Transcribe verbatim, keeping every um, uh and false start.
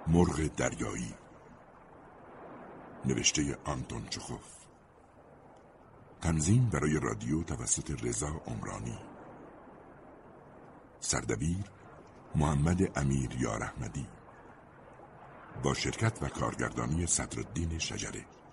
مرغ دریایی، نوشته آنتون چخوف، تنظیم برای رادیو توسط رضا عمرانی، سردبیر محمد امیر یار احمدی، با شرکت و کارگردانی صدرالدین شجره.